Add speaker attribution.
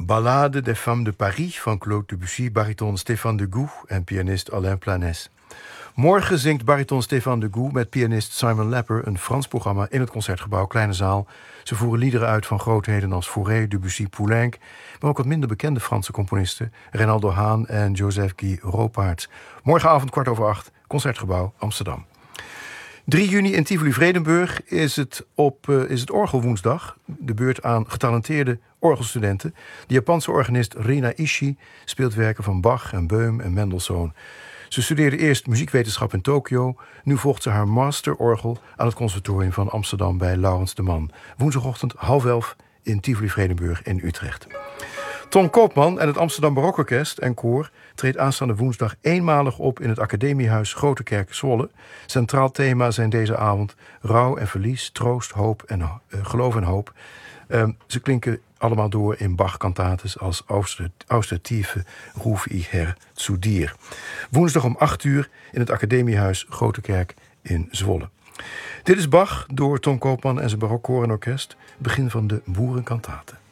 Speaker 1: Ballade des Femmes de Paris van Claude Debussy, bariton Stéphane Degout en pianist Alain Planès. Morgen zingt bariton Stéphane Degout met pianist Simon Lepper een Frans programma in het Concertgebouw Kleine Zaal. Ze voeren liederen uit van grootheden als Fauré, Debussy, Poulenc, maar ook wat minder bekende Franse componisten, Reynaldo Haan en Joseph Guy Ropaert. Morgenavond 7:15, Concertgebouw Amsterdam. 3 juni in Tivoli-Vredenburg is het orgelwoensdag. De beurt aan getalenteerde orgelstudenten. De Japanse organist Rina Ishii speelt werken van Bach en Böhm en Mendelssohn. Ze studeerde eerst muziekwetenschap in Tokio. Nu volgt ze haar masterorgel aan het conservatorium van Amsterdam bij Laurens de Man. Woensdagochtend 10:30 in Tivoli-Vredenburg in Utrecht. Ton Koopman en het Amsterdam Barokorkest en Koor treedt aanstaande woensdag eenmalig op in het Academiehuis Grote Kerk Zwolle. Centraal thema zijn deze avond rouw en verlies, troost, hoop en geloof en hoop. Ze klinken allemaal door in Bach-kantates als Aus der Tiefe ruf ich Herr zu dir. Woensdag om 8:00 in het Academiehuis Grote Kerk in Zwolle. Dit is Bach door Ton Koopman en zijn Barokkoor en Orkest. Begin van de Boerenkantate.